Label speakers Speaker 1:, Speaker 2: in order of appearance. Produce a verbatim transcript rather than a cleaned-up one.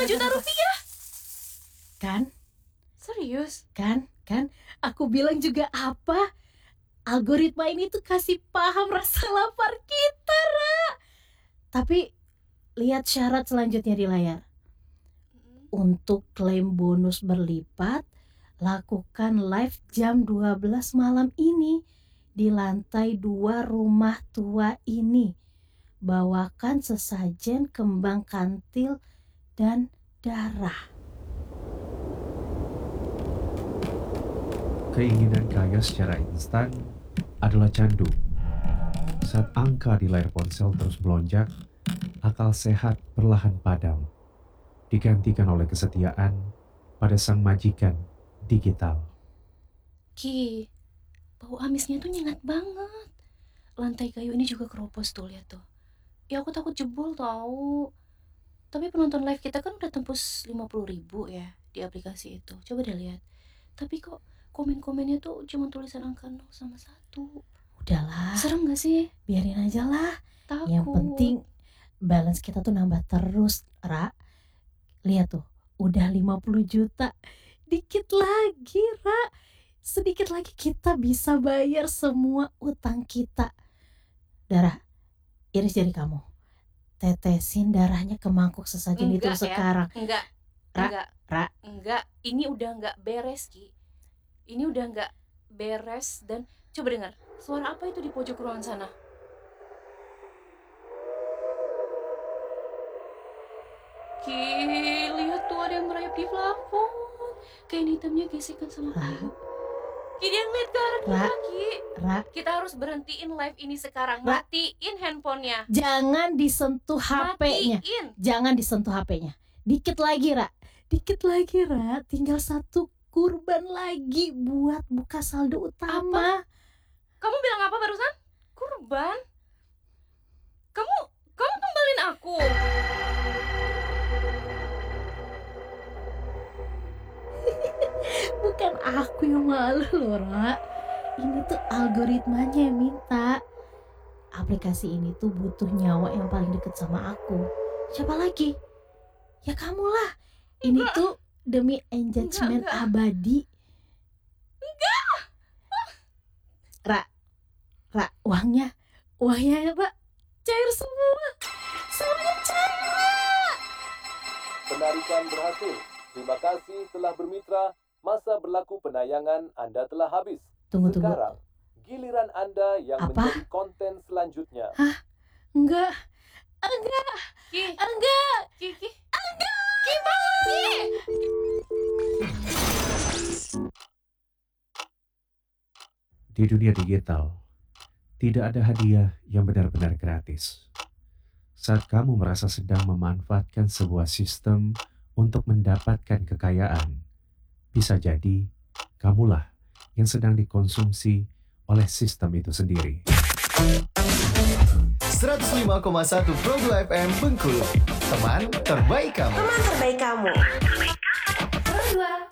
Speaker 1: juta rupiah.
Speaker 2: Kan?
Speaker 1: Serius?
Speaker 2: Kan? Kan? Aku bilang juga apa? Algoritma ini tuh kasih paham rasa lapar kita, Ra. Tapi lihat syarat selanjutnya di layar. Untuk klaim bonus berlipat, lakukan live jam dua belas malam ini di lantai dua rumah tua ini. Bawakan sesajen kembang kantil dan darah.
Speaker 3: Keinginan kaya secara instan adalah candu. Saat angka di layar ponsel terus melonjak, akal sehat perlahan padam, digantikan oleh kesetiaan pada sang majikan digital.
Speaker 1: Ki, bau amisnya tuh nyengat banget. Lantai kayu ini juga keropos tuh, lihat tuh. Ya aku takut jebol tahu. Tapi penonton live kita kan udah tembus lima puluh ribu ya di aplikasi itu. Coba deh lihat. Tapi kok komen-komennya tuh cuma tulisan angka nol sama satu.
Speaker 2: Udahlah.
Speaker 1: Serem gak sih?
Speaker 2: Biarin aja lah.
Speaker 1: Takut.
Speaker 2: Yang penting balance kita tuh nambah terus, Ra. Lihat tuh, udah lima puluh juta. Dikit lagi, Ra. Sedikit lagi kita bisa bayar semua utang kita. Darah, iris jari kamu. Tetesin darahnya ke mangkuk sesajen itu
Speaker 1: Enggak ya.
Speaker 2: sekarang.
Speaker 1: Enggak.
Speaker 2: Ra,
Speaker 1: Enggak.
Speaker 2: Ra.
Speaker 1: Enggak. Ini udah enggak beres, Ki. Ini udah enggak beres. Dan coba dengar, suara apa itu di pojok ruangan sana? Ki, lihat tuh ada yang merayap di plafon. Kain hitamnya gesekan sama kayu. Ki, dia ngeliat ke arah kita, Ki.
Speaker 2: Ra,
Speaker 1: Kita harus berhentiin live ini sekarang. Matiin handphonenya.
Speaker 2: jangan disentuh H P-nya.
Speaker 1: Matiin.
Speaker 2: Jangan disentuh H P-nya. Dikit lagi, Ra. Dikit lagi, Ra. Tinggal satu kurban lagi buat buka saldo utama.
Speaker 1: Kamu bilang apa barusan? Kurban? Kamu, kamu tumbalin aku.
Speaker 2: Bukan aku yang malu loh, Ra. Ini tuh algoritmanya yang minta. Aplikasi ini tuh butuh nyawa yang paling deket sama aku. Siapa lagi? Ya kamu lah. Ini
Speaker 1: Enggak.
Speaker 2: tuh demi engagement
Speaker 1: Enggak, enggak.
Speaker 2: abadi.
Speaker 1: Enggak.
Speaker 2: Ra, Ra, uangnya, uangnya Ra, cair semua. Semuanya cair, Ra.
Speaker 4: Penarikan berhasil. Terima kasih telah bermitra. Masa berlaku penayangan Anda telah habis.
Speaker 2: Tunggu, tunggu.
Speaker 4: Sekarang, giliran Anda yang
Speaker 2: Apa?
Speaker 4: menjadi konten selanjutnya.
Speaker 2: Enggak, enggak,
Speaker 1: Ki,
Speaker 2: enggak.
Speaker 1: Ki, Ki. Ki, bangun, Ki.
Speaker 3: Di dunia digital, tidak ada hadiah yang benar-benar gratis. Saat kamu merasa sedang memanfaatkan sebuah sistem untuk mendapatkan kekayaan, bisa jadi kamulah yang sedang dikonsumsi oleh sistem itu sendiri.
Speaker 5: seratus lima koma satu Progo F M Bengkulu. Teman terbaik kamu.
Speaker 6: Teman terbaik kamu. Pro dua